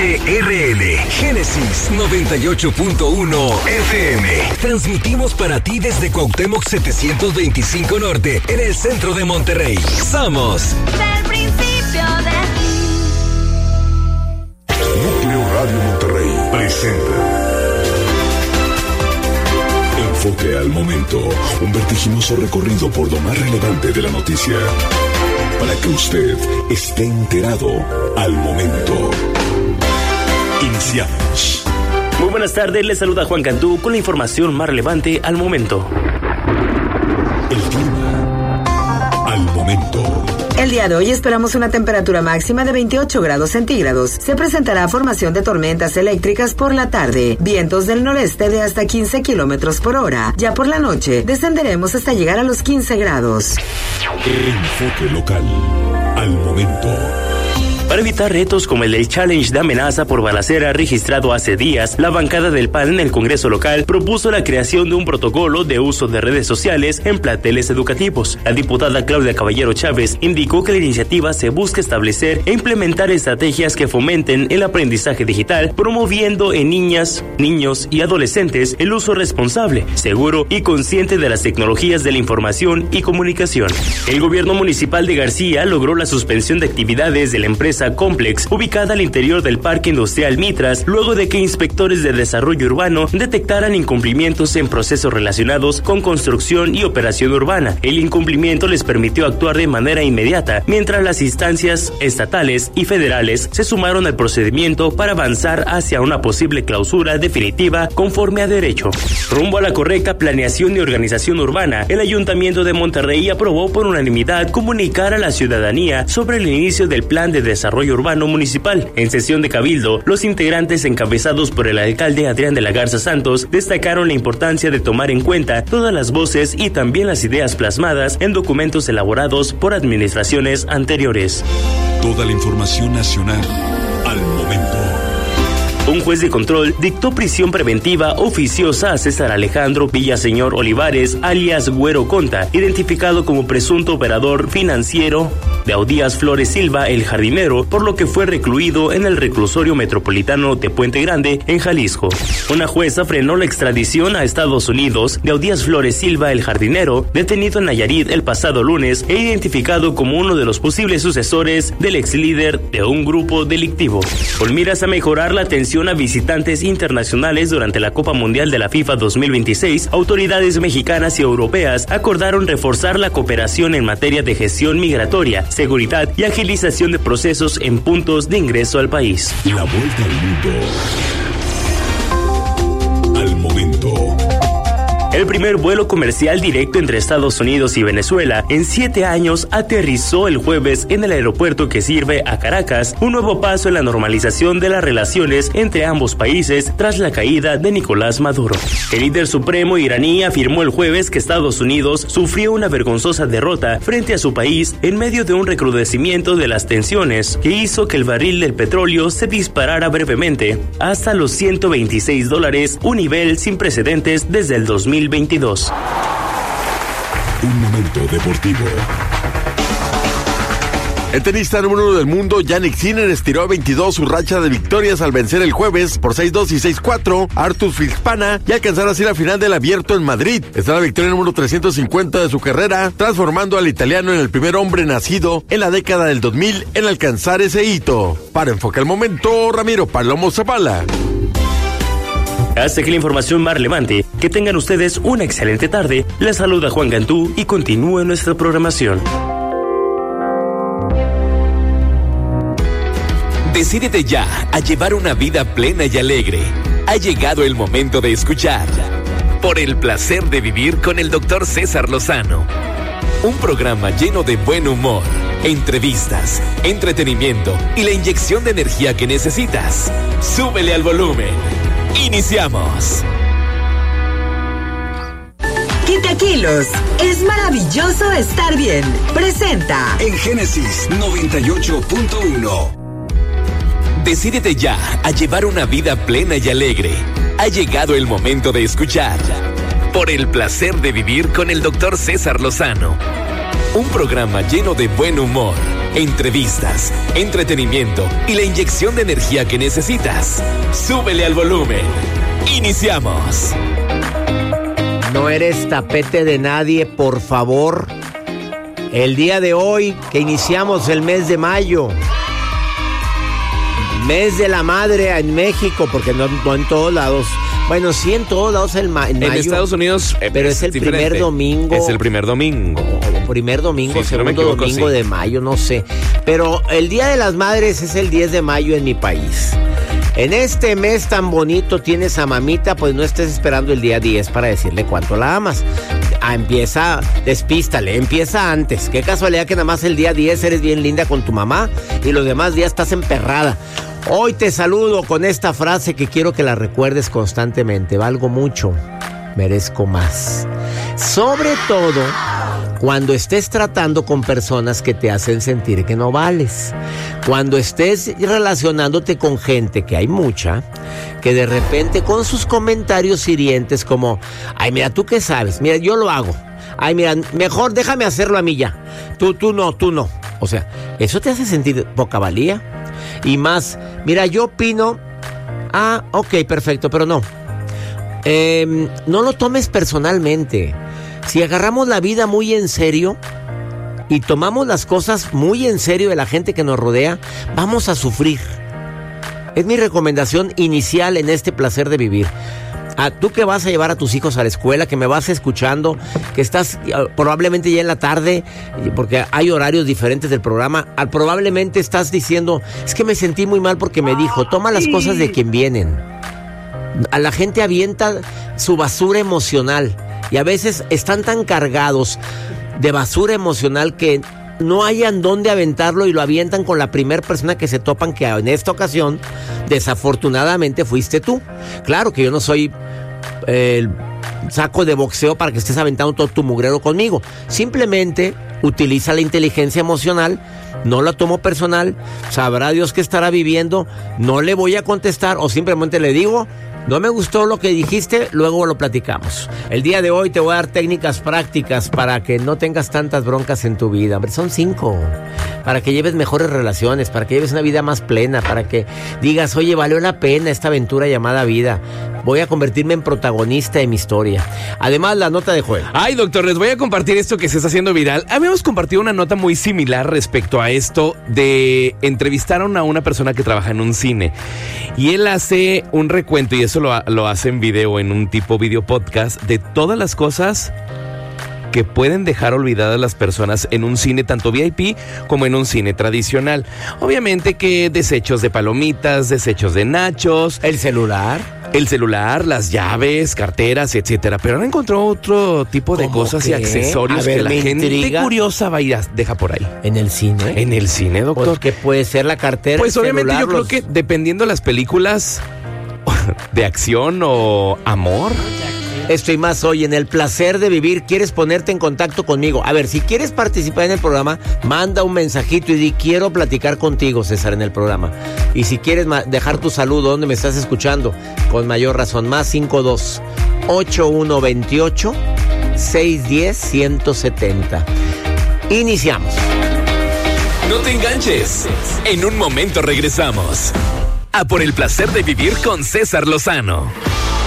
XHRL, Génesis 98.1 FM. Transmitimos para ti desde Cuauhtémoc 725 Norte, en el centro de Monterrey. Somos del principio de Núcleo Radio Monterrey presenta Enfoque al Momento, un vertiginoso recorrido por lo más relevante de la noticia, para que usted esté enterado al momento. Iniciamos. Muy buenas tardes, les saluda Juan Cantú con la información más relevante al momento. El clima al momento. El día de hoy esperamos una temperatura máxima de 28 grados centígrados. Se presentará formación de tormentas eléctricas por la tarde, vientos del noreste de hasta 15 kilómetros por hora. Ya por la noche descenderemos hasta llegar a los 15 grados. Enfoque local al momento. Para evitar retos como el del challenge de amenaza por balacera registrado hace días, la bancada del PAN en el Congreso local propuso la creación de un protocolo de uso de redes sociales en planteles educativos. La diputada Claudia Caballero Chávez indicó que la iniciativa se busca establecer e implementar estrategias que fomenten el aprendizaje digital, promoviendo en niñas, niños y adolescentes el uso responsable, seguro y consciente de las tecnologías de la información y comunicación. El gobierno municipal de García logró la suspensión de actividades de la empresa Complex, ubicada al interior del Parque Industrial Mitras, luego de que inspectores de desarrollo urbano detectaran incumplimientos en procesos relacionados con construcción y operación urbana. El incumplimiento les permitió actuar de manera inmediata, mientras las instancias estatales y federales se sumaron al procedimiento para avanzar hacia una posible clausura definitiva conforme a derecho. Rumbo a la correcta planeación y organización urbana, el Ayuntamiento de Monterrey aprobó por unanimidad comunicar a la ciudadanía sobre el inicio del Plan de Desarrollo Urbano Municipal. En sesión de cabildo, los integrantes encabezados por el alcalde Adrián de la Garza Santos destacaron la importancia de tomar en cuenta todas las voces y también las ideas plasmadas en documentos elaborados por administraciones anteriores. Toda la información nacional al momento. Un juez de control dictó prisión preventiva oficiosa a César Alejandro Villaseñor Olivares, alias Güero Conta, identificado como presunto operador financiero de Audías Flores Silva, el jardinero, por lo que fue recluido en el reclusorio metropolitano de Puente Grande, en Jalisco. Una jueza frenó la extradición a Estados Unidos de Audías Flores Silva, el jardinero, detenido en Nayarit el pasado lunes e identificado como uno de los posibles sucesores del ex líder de un grupo delictivo. Con miras a mejorar la atención a visitantes internacionales durante la Copa Mundial de la FIFA 2026, autoridades mexicanas y europeas acordaron reforzar la cooperación en materia de gestión migratoria, seguridad y agilización de procesos en puntos de ingreso al país. La vuelta al mundo al momento. El primer vuelo comercial directo entre Estados Unidos y Venezuela en 7 años aterrizó el jueves en el aeropuerto que sirve a Caracas, un nuevo paso en la normalización de las relaciones entre ambos países tras la caída de Nicolás Maduro. El líder supremo iraní afirmó el jueves que Estados Unidos sufrió una vergonzosa derrota frente a su país en medio de un recrudecimiento de las tensiones que hizo que el barril del petróleo se disparara brevemente hasta los $126, un nivel sin precedentes desde el 2022. Un momento deportivo. El tenista número 1 del mundo, Jannik Sinner, estiró a 22 su racha de victorias al vencer el jueves por 6-2 y 6-4 a Artur Filspana y alcanzar así la final del Abierto en Madrid. Esta es la victoria número 350 de su carrera, transformando al italiano en el primer hombre nacido en la década del 2000 en alcanzar ese hito. Para Enfoque al Momento, Ramiro Palomo Zapala. Hasta aquí la información más relevante. Que tengan ustedes una excelente tarde. Les saluda Juan Cantú y continúe nuestra programación. Decídete ya a llevar una vida plena y alegre. Ha llegado el momento de escuchar Por el placer de vivir con el Dr. César Lozano. Un programa lleno de buen humor, entrevistas, entretenimiento y la inyección de energía que necesitas. Súbele al volumen. ¡Iniciamos! Quitaquilos, es maravilloso estar bien. Presenta en Génesis 98.1. Decídete ya a llevar una vida plena y alegre. Ha llegado el momento de escuchar Por el placer de vivir con el Dr. César Lozano. Un programa lleno de buen humor, entrevistas, entretenimiento y la inyección de energía que necesitas. Súbele al volumen. Iniciamos. No eres tapete de nadie, por favor. El día de hoy, que iniciamos el mes de mayo, mes de la madre en México, porque no en todos lados. Bueno, sí, en todos lados en mayo. En Estados Unidos, pero es el diferente. Primer domingo. Es el primer domingo. Primer domingo, sí, segundo domingo de mayo, no sé. Pero el Día de las Madres es el 10 de mayo en mi país. En este mes tan bonito tienes a mamita, pues no estés esperando el día 10 para decirle cuánto la amas. Despístale, empieza antes. Qué casualidad que nada más el día 10 eres bien linda con tu mamá y los demás días estás emperrada. Hoy te saludo con esta frase que quiero que la recuerdes constantemente. Valgo mucho, merezco más. Sobre todo cuando estés tratando con personas que te hacen sentir que no vales. Cuando estés relacionándote con gente, que hay mucha, que de repente con sus comentarios hirientes como, ay, mira, ¿tú qué sabes? Mira, yo lo hago. Ay, mira, mejor déjame hacerlo a mí ya. Tú no. O sea, eso te hace sentir poca valía. Y más, mira, yo opino, ok, perfecto, pero no. No lo tomes personalmente. Si agarramos la vida muy en serio y tomamos las cosas muy en serio de la gente que nos rodea, vamos a sufrir. Es mi recomendación inicial en este placer de vivir. Tú que vas a llevar a tus hijos a la escuela, que me vas escuchando, que estás probablemente ya en la tarde, porque hay horarios diferentes del programa, probablemente estás diciendo, es que me sentí muy mal porque me dijo, toma las cosas de quien vienen. A la gente avienta su basura emocional y a veces están tan cargados de basura emocional que no hayan dónde aventarlo y lo avientan con la primera persona que se topan, que en esta ocasión desafortunadamente fuiste tú. Claro que yo no soy el saco de boxeo para que estés aventando todo tu mugrero conmigo. Simplemente utiliza la inteligencia emocional. No la tomo personal. Sabrá Dios qué estará viviendo. No le voy a contestar o simplemente le digo, no me gustó lo que dijiste, luego lo platicamos. El día de hoy te voy a dar técnicas prácticas para que no tengas tantas broncas en tu vida. Hombre, son 5. Para que lleves mejores relaciones, para que lleves una vida más plena, para que digas, oye, valió la pena esta aventura llamada vida. Voy a convertirme en protagonista de mi historia. Además, la nota de Joel. Ay, doctor, les voy a compartir esto que se está haciendo viral. Habíamos compartido una nota muy similar respecto a esto de entrevistaron a una persona que trabaja en un cine. Y él hace un recuento, y eso lo hace en video, en un tipo video podcast, de todas las cosas que pueden dejar olvidadas las personas en un cine, tanto VIP como en un cine tradicional. Obviamente que desechos de palomitas, desechos de nachos. El celular, las llaves, carteras, etcétera. Pero ahora encontró otro tipo de cosas y accesorios que la gente curiosa va y deja por ahí. ¿En el cine? En el cine, doctor. Pues, ¿qué puede ser la cartera? Pues obviamente celular, yo creo que dependiendo de las películas de acción o amor. Esto y más hoy en el placer de vivir. ¿Quieres ponerte en contacto conmigo? A ver, si quieres participar en el programa, manda un mensajito y di, quiero platicar contigo, César, en el programa. Y si quieres dejar tu saludo, ¿dónde me estás escuchando? Con mayor razón, más 52-8128-610-170. Iniciamos. No te enganches. En un momento regresamos a Por el placer de vivir con César Lozano.